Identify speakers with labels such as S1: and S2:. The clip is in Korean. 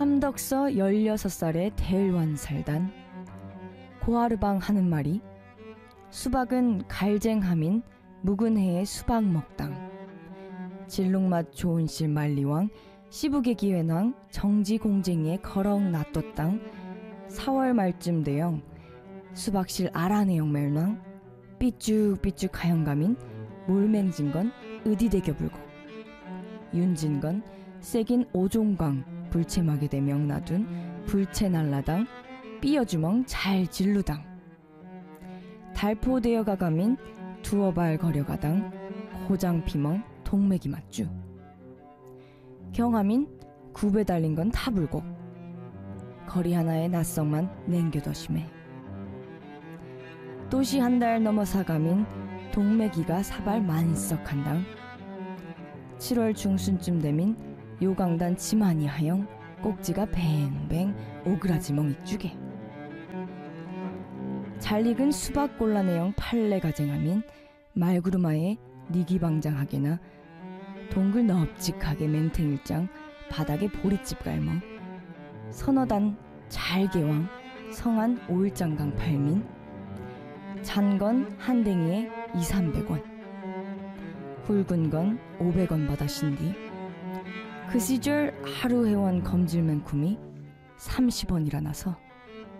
S1: 함덕서 16살의 대일원 살단 고하르방 하는 말이 수박은 갈쟁함인 묵은 해의 수박 먹당 진룩맛 좋은 실 말리왕 시북의 기회낭 정지공쟁이에 거렁 놔뒀당 4월 말쯤 되영 수박실 아라내영 멜낭 삐쭉삐쭉 하영감인 몰맹진건 의디대겨 불고 윤진건 세긴 오종광 불체마게 대명 놔둔 불체날라당 삐어주멍 잘 진루당 달포되어 가감인 두어발 거려가당 호장피멍 동맥이 맞주 경함인 굽에 달린 건 타불고 거리 하나에 낯성만 냉겨더심해 도시 한 달 넘어 사감인 동맥이가 사발 만석한당 7월 중순쯤 되민 요강단 지만이 하영 꼭지가 뱅뱅 오그라지멍 이쭈게 잘 익은 수박 골라내영 팔레 가쟁함인 말구르마에 니기방장하게나 동글 넙직하게 맹탱일장 바닥에 보리집 갈멍 서너단 잘개왕 성한 오일장강 팔민 잔건 한 댕이에 200~300원 굵은 건 500원 받아신디 그 시절 하루 회원 검질맨쿰이 30원이라 나서